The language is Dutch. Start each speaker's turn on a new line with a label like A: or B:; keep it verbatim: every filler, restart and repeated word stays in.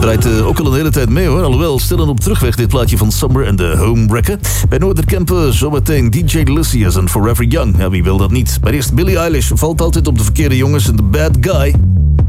A: Draait uh, ook al een hele tijd mee hoor. Alhoewel, stillen op terugweg dit plaatje van Summer en de Homewrecker. Bij Noorderkempen zometeen D J Lucius en Forever Young. Ja, wie wil dat niet? Maar eerst Billie Eilish valt altijd op de verkeerde jongens en The Bad Guy.